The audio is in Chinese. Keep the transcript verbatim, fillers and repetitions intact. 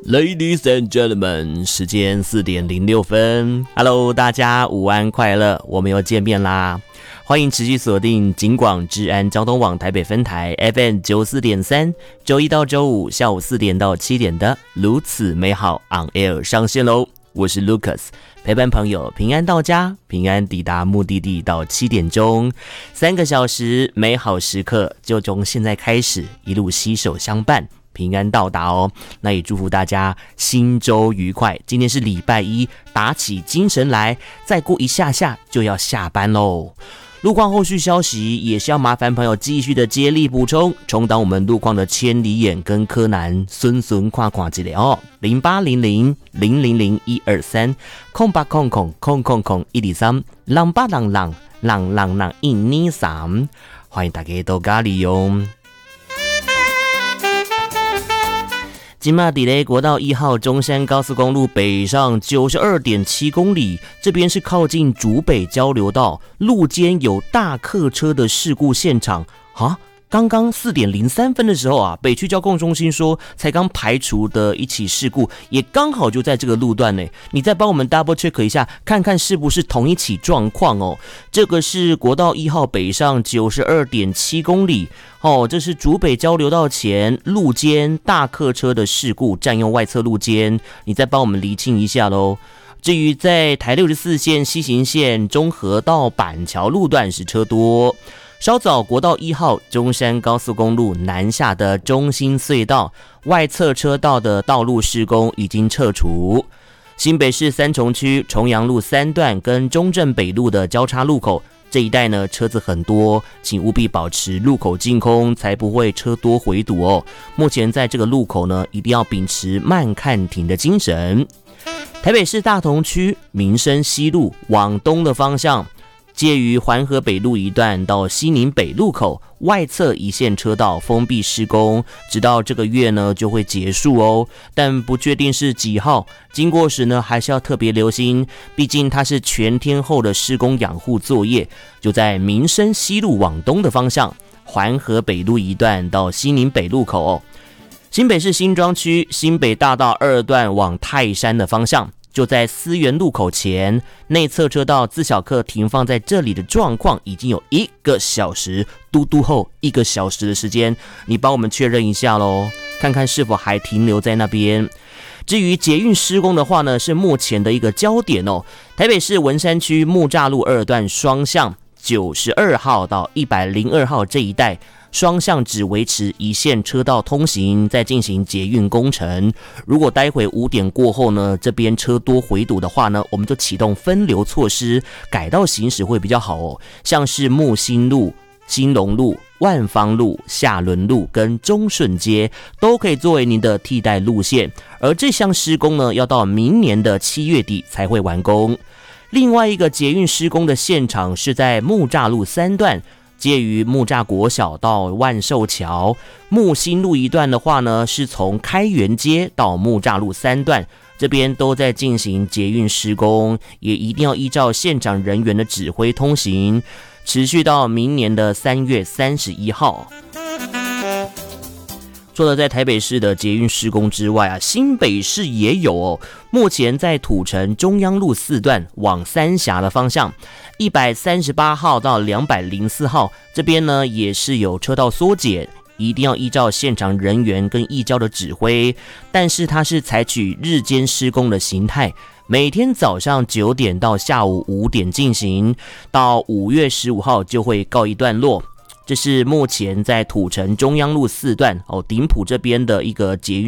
Ladies and gentlemen， 时间四点零六分。Hello， 大家午安快乐，我们又见面啦！欢迎持续锁定警广治安交通网台北分台 F M 九四点三，周一到周五下午四点到七点的如此美好 On Air 上线喽！我是 Lucas， 陪伴朋友平安到家，平安抵达目的地到七点钟，三个小时美好时刻就从现在开始，一路携手相伴。平安到达哦，那也祝福大家新周愉快。今天是礼拜一，打起精神来，再过一下下就要下班喽。路况后续消息也是要麻烦朋友继续的接力补充，充当我们路况的千里眼跟柯南孙孙跨跨之类哦。零八零零零零零一二三空八空空空空空一二三浪八浪浪浪浪浪一二三，欢迎大家都加利用。今嘛伫咧国道一号中山高速公路北上 九十二点七公里，这边是靠近竹北交流道，路肩有大客车的事故现场啊。刚刚四点零三分的时候啊，北区交控中心说才刚排除的一起事故，也刚好就在这个路段呢。你再帮我们 double check 一下，看看是不是同一起状况哦。这个是国道一号北上 九十二点七公里哦，这是竹北交流道前路肩大客车的事故，占用外侧路肩，你再帮我们厘清一下咯。至于在台六十四线西行线中和到板桥路段是车多。稍早国道一号中山高速公路南下的中心隧道外侧车道的道路施工已经撤除。新北市三重区重阳路三段跟中正北路的交叉路口这一带呢，车子很多，请务必保持路口净空，才不会车多回堵哦。目前在这个路口呢，一定要秉持慢看停的精神。台北市大同区民生西路往东的方向，介于环河北路一段到西宁北路口外侧一线车道封闭施工，直到这个月呢就会结束哦，但不确定是几号，经过时呢还是要特别留心，毕竟它是全天候的施工养护作业，就在民生西路往东的方向，环河北路一段到西宁北路口哦。新北市新庄区新北大道二段往泰山的方向，就在思源路口前，内侧车道自小客停放在这里的状况已经有一个小时，嘟嘟后一个小时的时间，你帮我们确认一下咯，看看是否还停留在那边。至于捷运施工的话呢，是目前的一个焦点哦。台北市文山区木栅路二段双向九十二号到一百零二号这一带，双向只维持一线车道通行，在进行捷运工程。如果待会五点过后呢，这边车多回堵的话呢，我们就启动分流措施，改道行驶会比较好哦。像是木星路、兴隆路、万芳路、下仑路跟中顺街都可以作为您的替代路线。而这项施工呢，要到明年的七月底才会完工。另外一个捷运施工的现场是在木栅路三段，介于木栅国小到万寿桥。木星路一段的话呢，是从开元街到木栅路三段，这边都在进行捷运施工，也一定要依照现场人员的指挥通行，持续到明年的三月三十一号。除了在台北市的捷运施工之外啊，新北市也有哦。目前在土城中央路四段往三峡的方向，一百三十八号到两百零四号这边呢，也是有车道缩减，一定要依照现场人员跟义交的指挥，但是它是采取日间施工的形态，每天早上九点到下午五点进行，到五月十五号就会告一段落。这是目前在土城中央路四段哦，顶埔这边的一个捷运